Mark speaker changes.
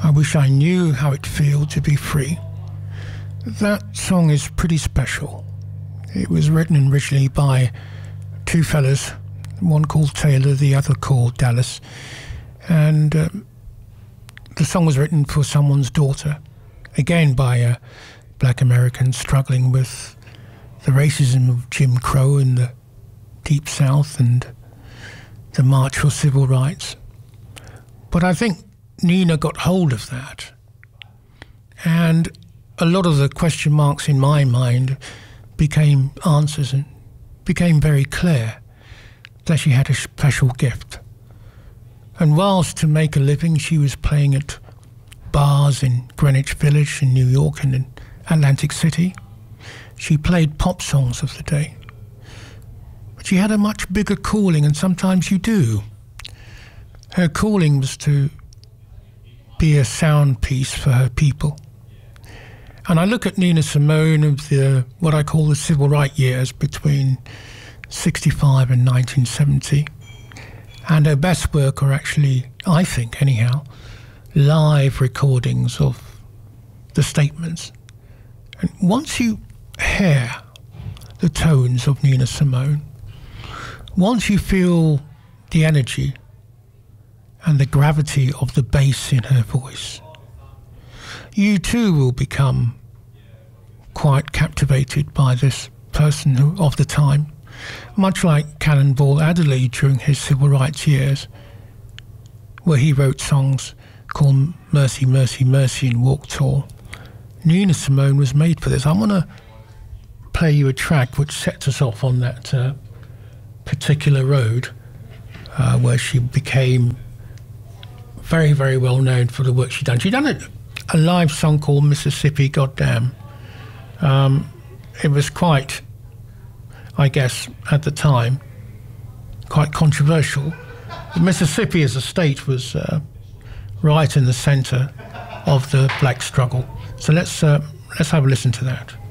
Speaker 1: I wish I knew how it feels to be free. That song is pretty special. It was written originally by two fellas, one called Taylor, the other called Dallas. And the song was written for someone's daughter, again by a black American struggling with the racism of Jim Crow in the Deep South and the March for Civil Rights. But I think Nina got hold of that. And a lot of the question marks in my mind became answers and became very clear that she had a special gift. And whilst to make a living she was playing at bars in Greenwich Village in New York and in Atlantic City, she played pop songs of the day. But she had a much bigger calling, and sometimes you do. Her calling was to be a sound piece for her people. And I look at Nina Simone of the what I call the civil rights years between 65 and 1970. And her best work are actually, I think anyhow, live recordings of the statements. And once you hear the tones of Nina Simone, once you feel the energy and the gravity of the bass in her voice, you too will become quite captivated by this person of the time, much like Cannonball Adderley during his civil rights years, where he wrote songs called Mercy, Mercy, Mercy and Walk Tall. Nina Simone was made for this. I want to play you a track which sets us off on that particular road where she became very, very well known for the work she'd done. She'd done a live song called Mississippi Goddamn. It was quite, I guess, at the time, quite controversial. Mississippi as a state was right in the centre of the black struggle. So let's have a listen to that.